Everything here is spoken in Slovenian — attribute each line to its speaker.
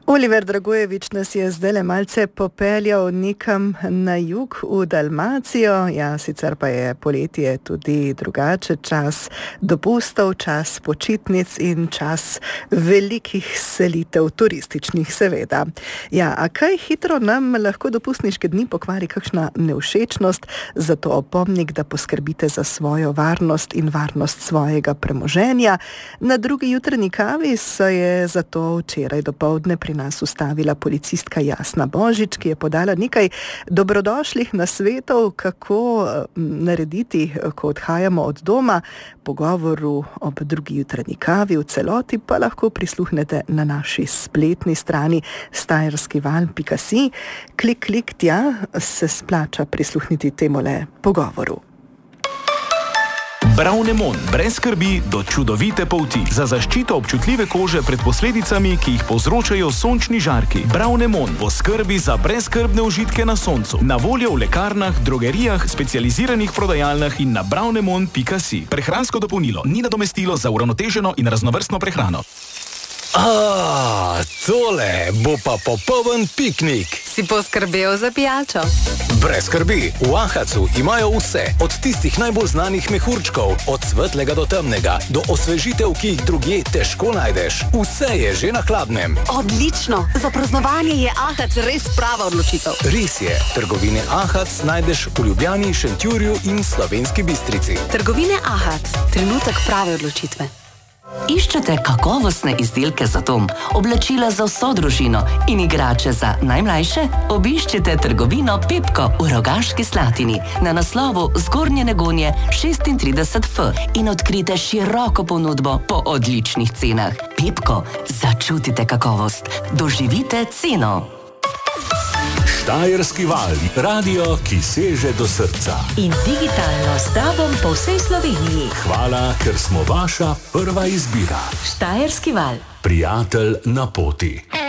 Speaker 1: Oliver Dragojevič nas je zdaj malce popeljal nekam na jug v Dalmacijo. Ja, sicer pa je poletje tudi drugače, čas dopustov, čas počitnic in čas velikih selitev, turističnih seveda. Ja, a kaj hitro nam lahko dopustniške dni pokvari kakšna nevšečnost, zato opomnik, da poskrbite za svojo varnost in varnost svojega premoženja. Na drugi jutrni kavi se je zato včeraj dopoldne pri nas ustavila policistka Jasna Božič, ki je podala nekaj dobrodošlih nasvetov, kako narediti, ko odhajamo od doma. Pogovoru ob drugi jutrni kavi v celoti pa lahko prisluhnete na naši spletni strani štajerskival.si. Klik tja, se splača prisluhniti temole pogovoru.
Speaker 2: Bravnemon, brez skrbi do čudovite polti. Za zaščito občutljive kože pred posledicami, ki jih povzročajo sončni žarki. Bravnemon v skrbi za brezskrbne užitke na soncu. Na voljo v lekarnah, drogerijah, specializiranih prodajalnah in na bravnemon.si. Prehransko dopolnilo ni nadomestilo za uravnoteženo in raznovrstno prehrano.
Speaker 3: Tole bo pa popoln piknik.
Speaker 4: Si poskrbel za pijačo?
Speaker 3: Brez skrbi, v Ahacu imajo vse, od tistih najbolj znanih mehurčkov, od svetlega do temnega, do osvežitev, ki jih drugje težko najdeš. Vse je že na hladnem.
Speaker 4: Odlično! Za praznovanje je Ahac res prava odločitev.
Speaker 3: Res je, trgovine Ahac najdeš v Ljubljani, Šentjurju in Slovenski Bistrici.
Speaker 4: Trgovine Ahac, trenutek prave odločitve.
Speaker 5: Iščete kakovostne izdelke za dom, oblačila za vso družino in igrače za najmlajše? Obiščite trgovino Pepko v Rogaški Slatini na naslovu Zgornje Negonje 36F in odkrite široko ponudbo po odličnih cenah. Pepko, začutite kakovost, doživite ceno.
Speaker 6: Štajerski val, radio, ki seže do srca.
Speaker 7: In digitalno s tobom po vsej Sloveniji.
Speaker 6: Hvala, ker smo vaša prva izbira.
Speaker 7: Štajerski val.
Speaker 6: Prijatelj na poti.